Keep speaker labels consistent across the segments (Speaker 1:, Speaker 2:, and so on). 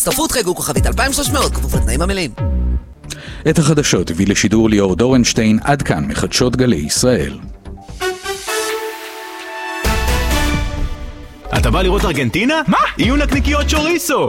Speaker 1: הצטרפות חייגו כוכבית 2300, כפוף לתנאים המלאים.
Speaker 2: את החדשות הביא לשידור ליאור דורנשטיין. עד כאן מחדשות גלי ישראל.
Speaker 3: אתה בא לראות ארגנטינה? מה? יהיו נקניקיות צ'וריסו.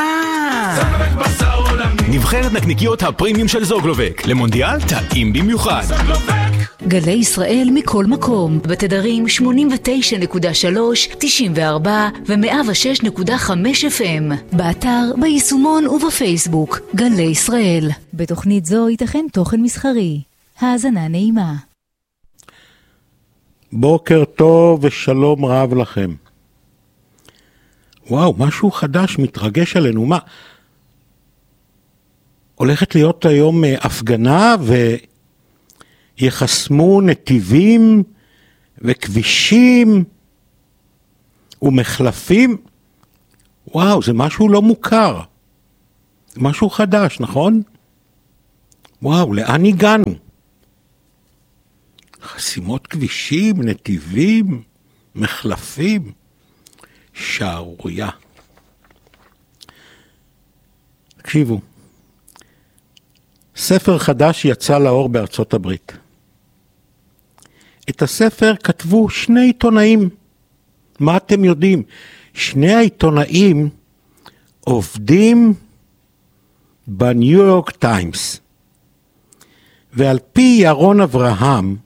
Speaker 3: נבחרת נקניקיות הפרימיום של זוגלובק. למונדיאל טעים במיוחד.
Speaker 4: גלי ישראל מכל מקום, בתדרים 89.3, 94 ו-106.5 FM. באתר, ביישומון ובפייסבוק. גלי ישראל. בתוכנית זו ייתכן תוכן מסחרי. האזנה נעימה.
Speaker 5: בוקר טוב ושלום רב לכם. וואו, משהו חדש מתרגש עלינו. מה? הולכת להיות היום הפגנה ויחסמו נתיבים וכבישים ומחלפים. וואו, זה משהו לא מוכר. משהו חדש, נכון? וואו, לאן הגענו? חסימות כבישים, נתיבים, מחלפים. שערוריה. תקשיבו, ספר חדש יצא לאור בארצות הברית. את הספר כתבו שני עיתונאים. מה אתם יודעים? שני העיתונאים עובדים בניו יורק טיימס. ועל פי ירון אברהם,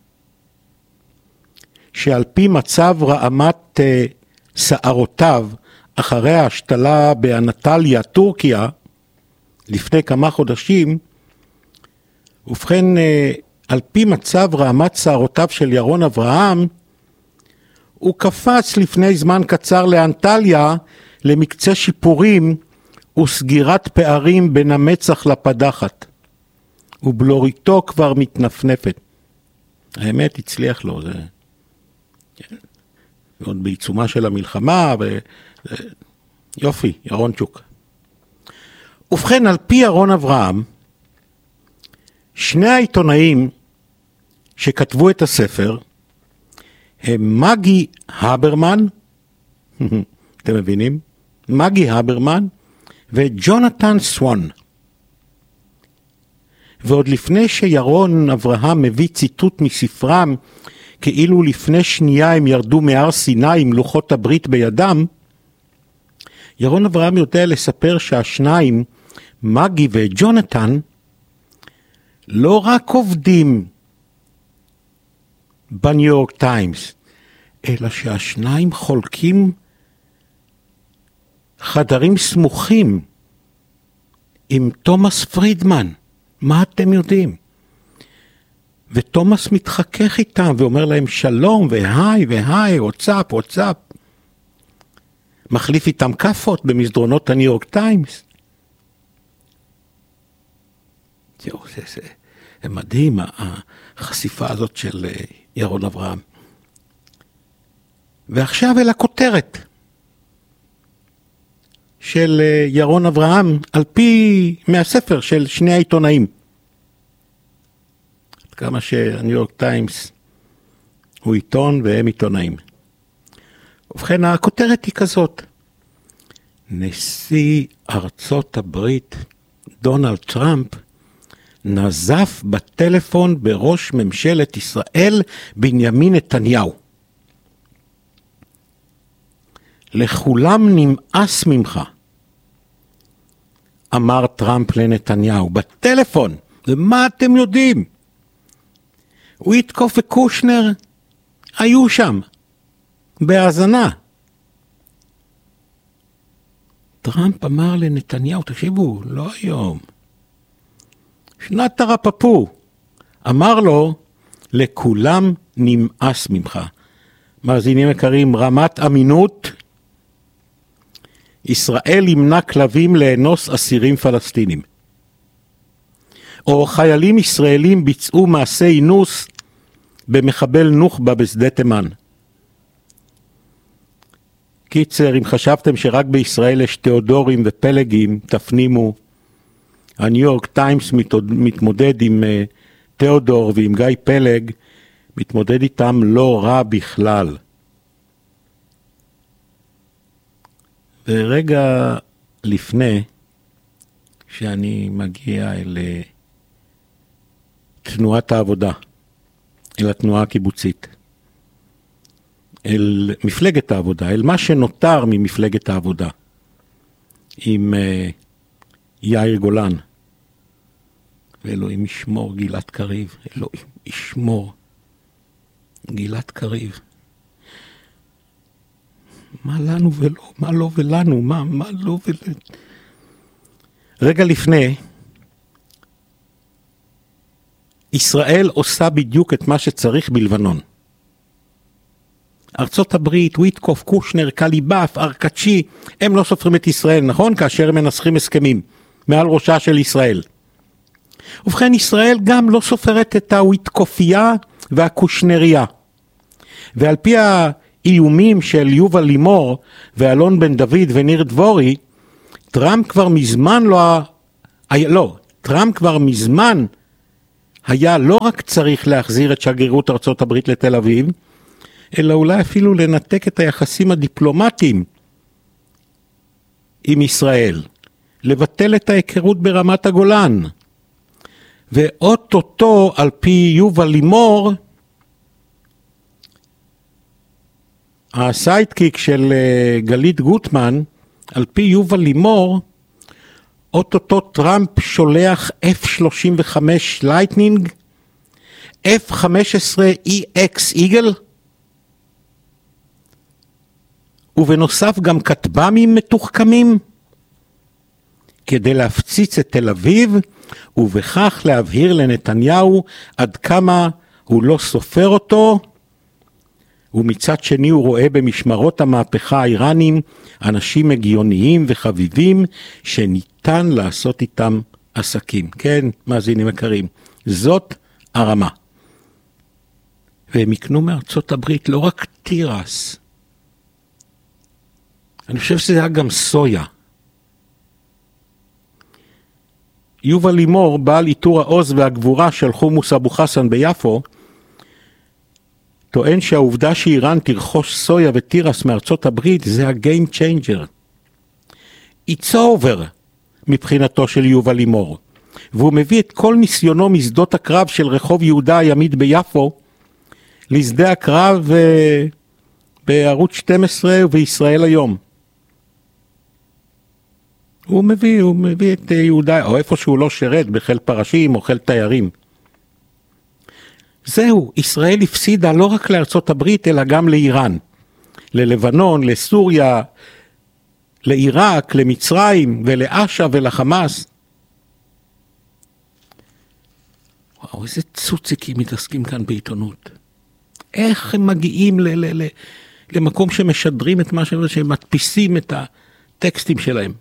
Speaker 5: שעל פי מצב רעמת שערותיו אחרי ההשתלה באנטליה, טורקיה, לפני כמה חודשים, ובכן, על פי מצב רעמת שערותיו של ירון אברהם, הוא קפץ לפני זמן קצר לאנטליה למקצה שיפורים וסגירת פערים בין המצח לפדחת, ובלוריתו כבר מתנפנפת. האמת הצליח לו, זה עוד בעיצומה של המלחמה, יופי, ירונצ'וק. ובכן, על פי ירון אברהם, שני העיתונאים שכתבו את הספר, הם מגי הברמן, אתם מבינים? מגי הברמן וג'ונתן סוואן. ועוד לפני שירון אברהם מביא ציטוט מספרם, כאילו לפני שנייה הם ירדו מהר סיני עם לוחות הברית בידם, ירון אברהם יודע לספר שהשניים, מגי וג'ונתן, לא רק עובדים בניו יורק טיימס, אלא שהשניים חולקים חדרים סמוכים עם תומאס פרידמן. מה אתם יודעים? ותומאס מתחכך איתם ואומר להם שלום והי והי, וואטסאפ, וואטסאפ. מחליף איתם קפות במסדרונות הניו יורק טיימס. זה מדהים, החשיפה הזאת של ירון אברהם. ועכשיו אל הכותרת של ירון אברהם, על פי מהספר של שני העיתונאים. כמה שהניו יורק טיימס הוא עיתון והם עיתונאים. ובכן, הכותרת היא כזאת: נשיא ארצות הברית דונלד טראמפ נזף בטלפון בראש ממשלת ישראל בנימין נתניהו. לכולם נמאס ממך, אמר טראמפ לנתניהו בטלפון. ומה אתם יודעים? וויטקוף וקושנר היו שם בהאזנה. טראמפ אמר לנתניהו, תקשיבו, לא היום, שנת תרפפו, אמר לו, לכולם נמאס ממך. מאזינים יקרים, רמת אמינות: ישראל ימנע כלבים לאנוס אסירים פלסטינים. או חיילים ישראלים ביצעו מעשה אינוס במחבל נוח'בה בשדה תימן. קיצר, אם חשבתם שרק בישראל יש תיאודורים ופלגים, תפנימו. הניו יורק טיימס מתמודד עם תיאודור ועם גיא פלג, מתמודד איתם לא רע בכלל. ורגע לפני, שאני מגיע אל תנועת העבודה, אל התנועה הקיבוצית, אל מפלגת העבודה, אל מה שנותר ממפלגת העבודה, עם יאיר גולן. ואלוהים ישמור גלעד קריב, אלוהים ישמור גלעד קריב. מה לנו ולא, מה לא ולנו, מה לא ולנו. רגע לפני, ישראל עושה בדיוק את מה שצריך בלבנון. ארצות הברית, וויטקוף, קושנר, קליבאף, ארקצ'י, הם לא סופרים את ישראל, נכון? כאשר הם מנסחים הסכמים מעל ראשה של ישראל. ובכן, ישראל גם לא סופרת את הוויטקופיה והקושנריה. ועל פי האיומים של יובל לימור ואלון בן דוד וניר דבורי, טראמפ כבר מזמן היה לא רק צריך להחזיר את שגרירות ארצות הברית לתל אביב, אלא אולי אפילו לנתק את היחסים הדיפלומטיים עם ישראל, לבטל את ההיכרות ברמת הגולן. ואוטוטו על פי יובל לימור, הסיידקיק של גלית גוטמן, על פי יובל לימור, אוטוטו טראמפ שולח F-35 לייטנינג, F-15EX איגל, ובנוסף גם כטב"מים מתוחכמים, כדי להפציץ את תל אביב, ובכך להבהיר לנתניהו עד כמה הוא לא סופר אותו, ומצד שני הוא רואה במשמרות המהפכה האיראנים אנשים הגיוניים וחביבים שניתן לעשות איתם עסקים. כן, מאזינים יקרים, זאת הרמה. והם יקנו מארצות הברית לא רק תירס, אני חושב שזה היה גם סויה. יובל לימור, בעל עיטור העוז והגבורה של חומוס אבו חסן ביפו, טוען שהעובדה שאיראן תרכוש סויה ותירס מארצות הברית זה ה-game changer. It's over מבחינתו של יובל לימור. והוא מביא את כל ניסיונו משדות הקרב של רחוב יהודה הימית ביפו לשדה הקרב בערוץ 12 ובישראל היום. הוא מביא את יהודה, או איפה שהוא לא שרת, בחיל פרשים או חיל תיירים. זהו, ישראל הפסידה לא רק לארצות הברית, אלא גם לאיראן. ללבנון, לסוריה, לעיראק, למצרים ולאשה ולחמאס. וואו, איזה צוציקים מתעסקים כאן בעיתונות. איך הם מגיעים למקום שמשדרים את מה שהם מדפיסים את הטקסטים שלהם.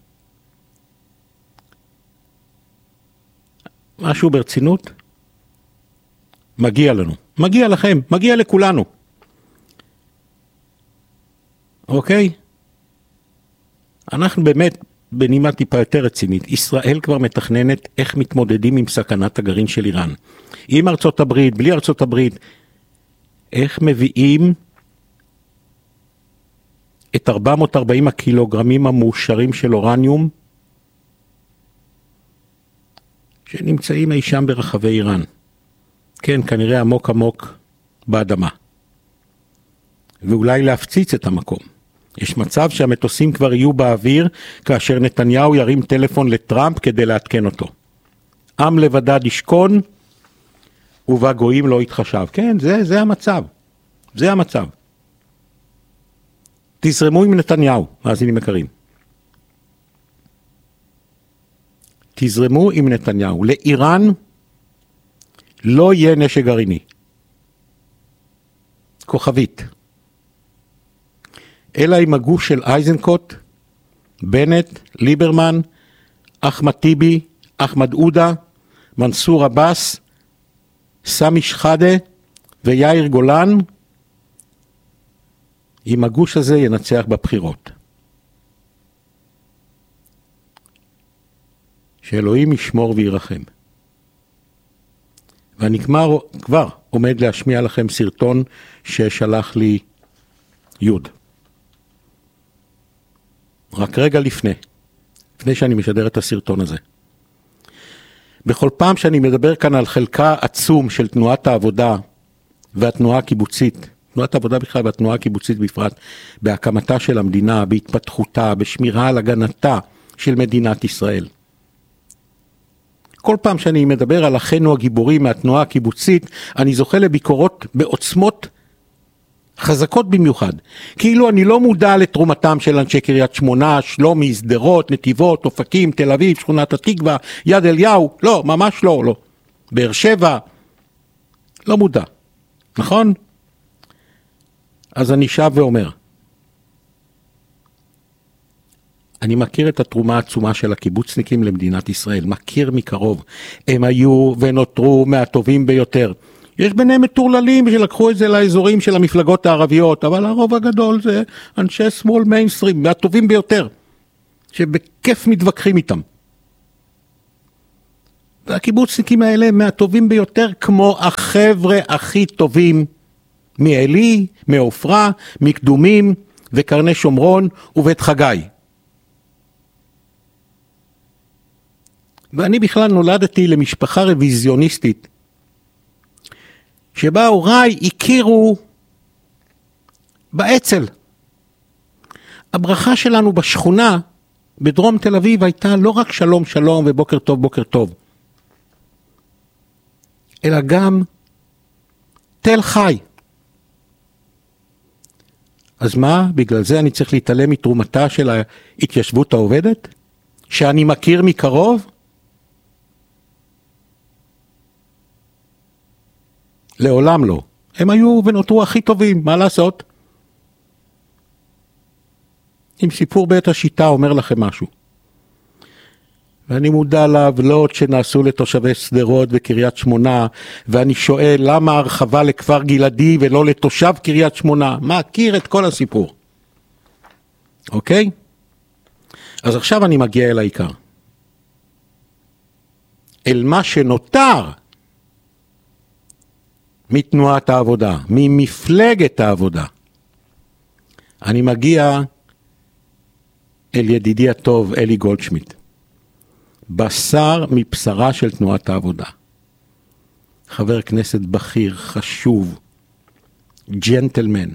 Speaker 5: משהו ברצינות? מגיע לנו. מגיע לכם. מגיע לכולנו. אוקיי? אנחנו באמת בנימה טיפה יותר רצינית. ישראל כבר מתכננת איך מתמודדים עם סכנת הגרעין של איראן. עם ארצות הברית, בלי ארצות הברית. איך מביאים את 440 הקילוגרמים המאושרים של אורניום שנמצאים אי שם ברחבי איראן. כן, כנראה עמוק עמוק באדמה. ואולי להפציץ את המקום. יש מצב שהמטוסים כבר יהיו באוויר, כאשר נתניהו ירים טלפון לטראמפ כדי להתקן אותו. עם לבדד ישכון, ובגויים לא יתחשב. כן, זה המצב. זה המצב. תזרמו עם נתניהו, מאזינים יקרים. תזרמו עם נתניהו. לאיראן לא יהיה נשק גרעיני. כוכבית. אלא עם הגוש של אייזנקוט, בנט, ליברמן, אחמד טיבי, אחמד עודה, מנסור עבאס, סמי שחאדה ויאיר גולן, עם הגוש הזה ינצח בבחירות. שאלוהים ישמור וירחם. ואני כבר עומד להשמיע לכם סרטון ששלח לי יוד. רק רגע לפני שאני משדר את הסרטון הזה. בכל פעם שאני מדבר כאן על חלקה עצום של תנועת העבודה והתנועה הקיבוצית, תנועת העבודה בכלל והתנועה הקיבוצית בפרט, בהקמתה של המדינה, בהתפתחותה, בשמירה על הגנתה של מדינת ישראל. כל פעם שאני מדבר על אחינו הגיבורים מהתנועה הקיבוצית, אני זוכה לביקורות בעוצמות חזקות במיוחד. כאילו אני לא מודע לתרומתם של אנשי קריית שמונה, שלומי, שדרות, נתיבות, אופקים, תל אביב, שכונת התקווה, יד אליהו. לא, ממש לא, לא. באר שבע, לא מודע. נכון? אז אני שב ואומר, אני מכיר את התרומה העצומה של הקיבוצניקים למדינת ישראל, מכיר מקרוב. הם היו ונותרו מהטובים ביותר. יש ביניהם מטורללים שלקחו את זה לאזורים של המפלגות הערביות, אבל הרוב הגדול זה אנשי שמאל מיינסטרים, מהטובים ביותר, שבכיף מתווכחים איתם. והקיבוצניקים האלה הם מהטובים ביותר, כמו החבר'ה הכי טובים מאלי, מאופרה, מקדומים וקרני שומרון ובית חגי. ואני בכלל נולדתי למשפחה רוויזיוניסטית, שבה הוריי הכירו באצ"ל. הברכה שלנו בשכונה בדרום תל אביב הייתה לא רק שלום שלום ובוקר טוב בוקר טוב, אלא גם תל חי. אז מה? בגלל זה אני צריך להתעלם מתרומתה של ההתיישבות העובדת? שאני מכיר מקרוב? לעולם לא. הם היו ונותרו הכי טובים, מה לעשות? אם סיפור בית השיטה אומר לכם משהו, ואני מודע לעוולות שנעשו לתושבי שדרות וקריית שמונה, ואני שואל למה הרחבה לכפר גלעדי ולא לתושב קריית שמונה? מכיר את כל הסיפור. אוקיי? אז עכשיו אני מגיע אל העיקר. אל מה שנותר מתנועת העבודה, ממפלגת העבודה. אני מגיע אל ידידי הטוב אלי גולדשמיט, בשר מבשרה של תנועת העבודה. חבר כנסת בכיר, חשוב, ג'נטלמן.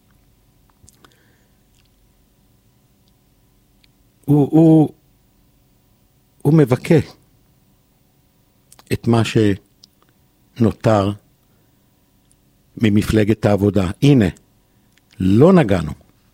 Speaker 5: הוא מבכה את מה שנותר ממפלגת העבודה. הנה, לא נגענו.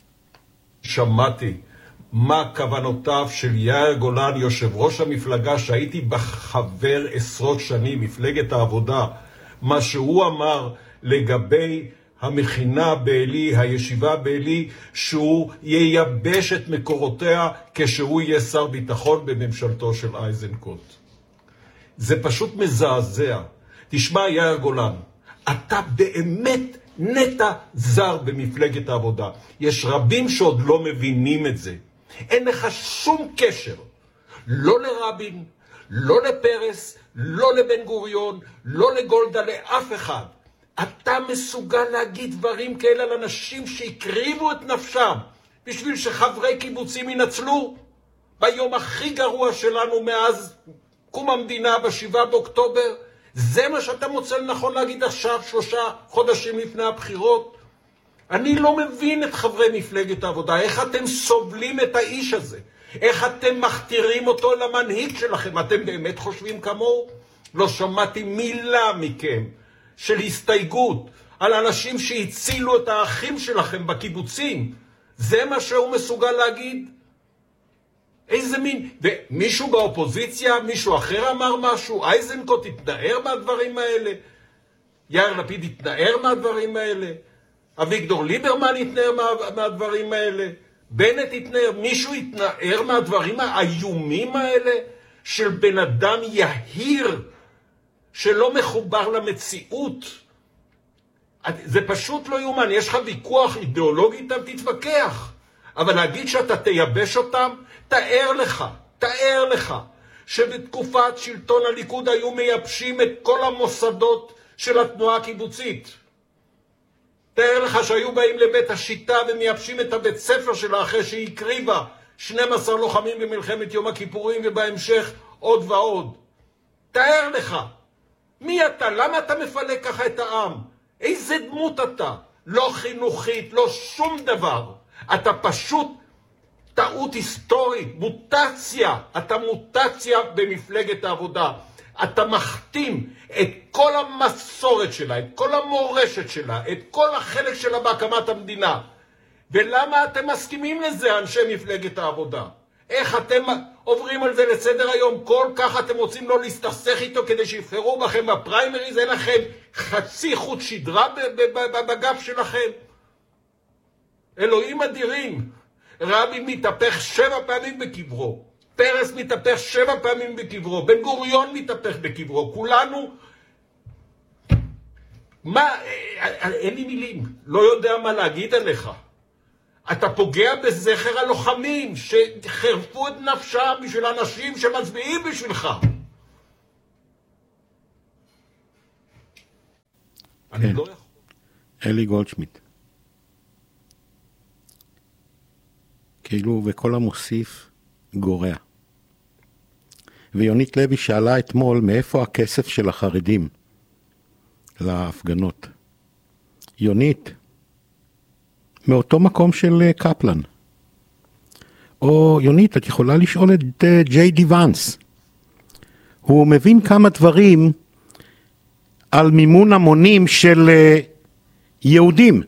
Speaker 6: שמעתי מה כוונותיו של יאיר גולן, יושב ראש המפלגה שהייתי בחבר עשרות שנים, מפלגת העבודה, מה שהוא אמר לגבי המכינה באלי, הישיבה באלי, שהוא ייבש את מקורותיה כשהוא יהיה שר ביטחון בממשלתו של אייזנקוט. זה פשוט מזעזע. תשמע יאיר גולן, אתה באמת נטע זר במפלגת העבודה. יש רבים שעוד לא מבינים את זה. אין לך שום קשר, לא לרבין, לא לפרס, לא לבן גוריון, לא לגולדה, לאף אחד. אתה מסוגל להגיד דברים כאלה על אנשים שהקריבו את נפשם בשביל שחברי קיבוצים ינצלו ביום הכי גרוע שלנו מאז קום המדינה ב7 באוקטובר. זה מה שאתה מוצא לנכון להגיד עכשיו 3 חודשים לפני הבחירות? אני לא מבין את חברי מפלגת העבודה, איך אתם סובלים את האיש הזה, איך אתם מכתירים אותו למנהיג שלכם. אתם באמת חושבים כמוהו? לא שמעתי מילה מכם של הסתייגות על אנשים שהצילו את האחים שלכם בקיבוצים. זה מה שהוא מסוגל להגיד? איזה מין, ומישהו באופוזיציה, מישהו אחר אמר משהו, אייזנקוט התנער מהדברים האלה, יאיר לפיד התנער מהדברים האלה, אביגדור ליברמן התנער מהדברים האלה, בנט התנער, מישהו התנער מהדברים האיומים האלה של בן אדם יהיר שלא מחובר למציאות. זה פשוט לא יומן. יש לך ויכוח אידיאולוגי איתם, תתווכח, אבל להגיד שאתה תייבש אותם, תאר לך שבתקופת שלטון הליכוד היו מייבשים את כל המוסדות של התנועה הקיבוצית. תאר לך שהיו באים לבית השיטה ומייבשים את הבית ספר שלה אחרי שהיא הקריבה 12 לוחמים במלחמת יום הכיפורים ובהמשך עוד ועוד. תאר לך. מי אתה? למה אתה מפלג ככה את העם? איזה דמות אתה? לא חינוכית, לא שום דבר. אתה פשוט טעות היסטורית, מוטציה. אתה מוטציה במפלגת העבודה. אתה מחתים את כל המסורת שלה, את כל המורשת שלה, את כל החלק שלה בהקמת המדינה. ולמה אתם מסכימים לזה, אנשי מפלגת העבודה? איך אתם עוברים על זה לסדר היום? כל כך אתם רוצים לא להסתכסך איתו כדי שיבחרו בכם בפריימריז? אין לכם חצי חוט שדרה בגב שלכם? אלוהים אדירים. רבין מתהפך 7 פעמים בקברו. פרס מתהפך 7 פעמים בקברו. בן גוריון מתהפך בקברו. כולנו... מה? אין לי מילים. לא יודע מה להגיד עליך. אתה פוגע בזכר הלוחמים שחרפו את נפשם בשביל אנשים שמצביעים בשבילך. אני לא יכול.
Speaker 5: אלי גולדשמיט. כאילו, וכל המוסיף גורע. ויונית לוי שאלה אתמול מאיפה הכסף של החרדים להפגנות. יונית, מאותו מקום של קפלן. או יונית, את יכולה לשאול את ג'יי די ונס. הוא מבין כמה דברים על מימון המונים של יהודים.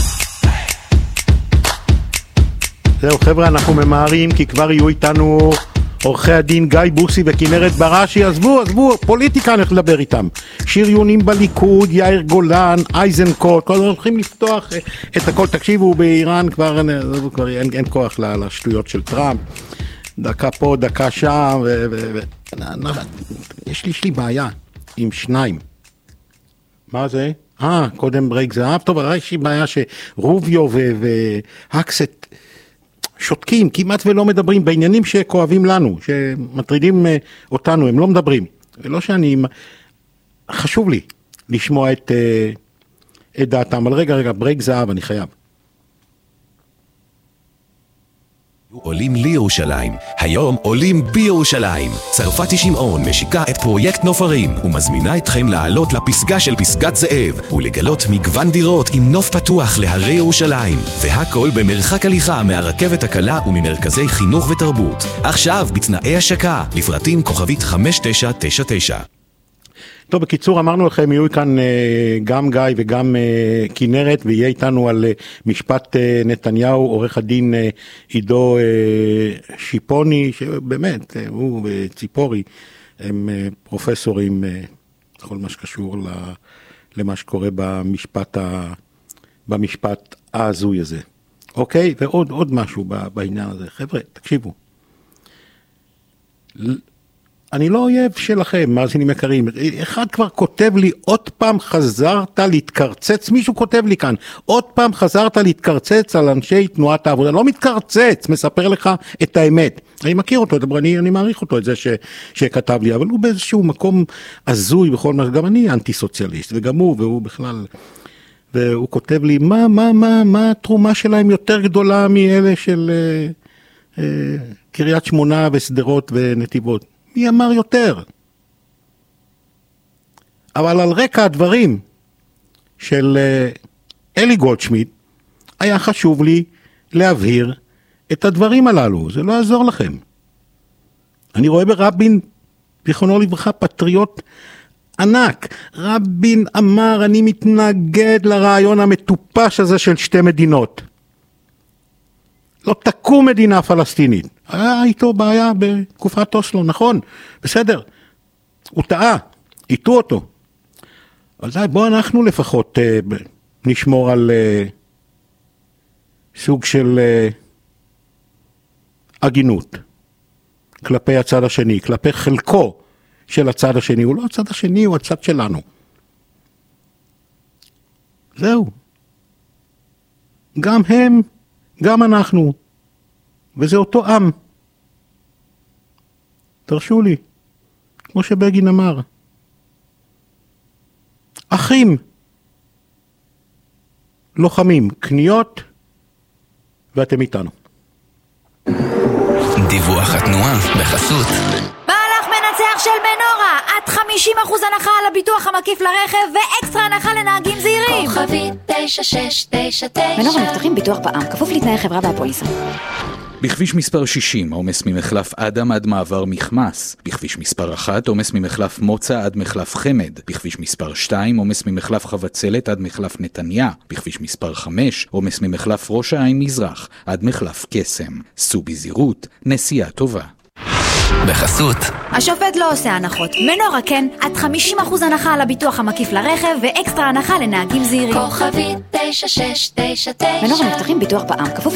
Speaker 5: זהו חבר'ה, אנחנו ממהרים כי כבר יהיו איתנו עורכי הדין גיא בוסי וכנרת בראשי. עזבו, פוליטיקה אנחנו לדבר איתם. שריונים בליכוד, יאיר גולן, אייזנקוט, כל הזמן הולכים לפתוח את הכל. תקשיבו, באיראן כבר אין כוח לשטויות של טראמפ. דקה פה, דקה שם, יש לי בעיה עם 2. מה זה? קודם ברייק זהב. טוב, יש לי בעיה שרוביו והקסט שותקים, כמעט ולא מדברים בעניינים שכואבים לנו, שמטרידים אותנו, הם לא מדברים. ולא שאני, חשוב לי לשמוע את דעתם, אבל רגע, ברייק זהב, אני חייב.
Speaker 7: עולים לירושלים, היום עולים בירושלים. צרפתי שמעון משיקה את פרויקט נופרים ומזמינה אתכם לעלות לפסגה של פסגת זאב ולגלות מגוון דירות עם נוף פתוח להרי ירושלים, והכל במרחק הליכה מהרכבת הקלה וממרכזי חינוך ותרבות. עכשיו בתנאי השקה, לפרטים כוכבית 5999.
Speaker 5: טוב, בקיצור, אמרנו לכם, יהיו כאן גם גיא וגם כנרת, ויהיה איתנו על משפט נתניהו, עורך הדין עידו שיפוני, שבאמת, הוא וציפורי, הם פרופסורים, כל מה שקשור למה שקורה במשפט ההזוי הזה. אוקיי? ועוד משהו בעניין הזה. חבר'ה, תקשיבו. אני לא אויב שלכם, מאזינים יקרים. אחד כבר כותב לי, עוד פעם חזרת להתקרצץ, מישהו כותב לי כאן, עוד פעם חזרת להתקרצץ על אנשי תנועת העבודה. לא מתקרצץ, מספר לך את האמת. אני מכיר אותו, אני מעריך אותו, את זה שכתב לי, אבל הוא באיזשהו מקום הזוי בכל מה, גם אני אנטי סוציאליסט, וגם הוא, והוא בכלל, והוא כותב לי, מה התרומה שלהם יותר גדולה מאלה של קריית שמונה וסדרות ונתיבות? מי אמר יותר? אבל על רקע הדברים של אלי גולדשמיט, היה חשוב לי להבהיר את הדברים הללו. זה לא יעזור לכם. אני רואה ברבין, זיכרונו לברכה, פטריוט ענק. רבין אמר, אני מתנגד לרעיון המטופש הזה של 2 מדינות. לא תקום מדינה פלסטינית. היה איתו בעיה בתקופת אוסלו, נכון, בסדר. הוא טעה, איתו אותו. אבל די, בוא אנחנו לפחות נשמור על סוג של הגינות. כלפי הצד השני, כלפי חלקו של הצד השני. הוא לא הצד השני, הוא הצד שלנו. זהו. גם הם, גם אנחנו. וזה אותו עם. תרשו לי, כמו שבגין אמר. אחים. לוחמים, קניות, ואתם איתנו.
Speaker 7: דיווח התנועה בחסות.
Speaker 8: מהלך מנצח של מנורה, עד 50% הנחה על הביטוח המקיף לרכב ואקסטרה הנחה לנהגים זהירים.
Speaker 9: כוכבית 9699.
Speaker 8: מנורה מבטחים ביטוח בע"מ, כפוף לתנאי חברה והפוליסה.
Speaker 2: בכביש מספר 60, עומס ממחלף אדם עד מעבר מחמס. בכביש מספר 1, עומס ממחלף מוצא עד מחלף חמד. בכביש מספר 2, עומס ממחלף חבצלת עד מחלף נתניה. בכביש מספר 5, עומס ממחלף ראש העין מזרח עד מחלף קסם. סעו בזהירות, נסיעה טובה.
Speaker 7: בחסות
Speaker 8: השופט לא עושה הנחות. מנורה כן, עד 50% הנחה על הביטוח המקיף לרכב ואקסטרה הנחה לנהגים זהירים.
Speaker 9: כוכבית 9699.
Speaker 8: מנורה מבטחים ביטוח בע"מ, כפוף